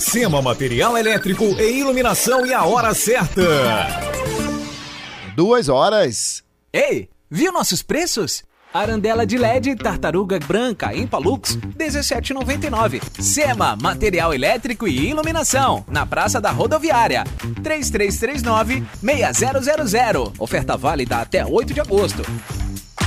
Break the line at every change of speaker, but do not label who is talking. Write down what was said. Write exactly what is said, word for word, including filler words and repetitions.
Sema Material Elétrico e Iluminação e a hora certa.
Duas horas.
Ei, viu nossos preços? Arandela de L E D Tartaruga Branca Impalux dezessete reais e noventa e nove centavos. Sema Material Elétrico e Iluminação, na Praça da Rodoviária. três três três nove, seis zero zero zero. Oferta válida até oito de agosto.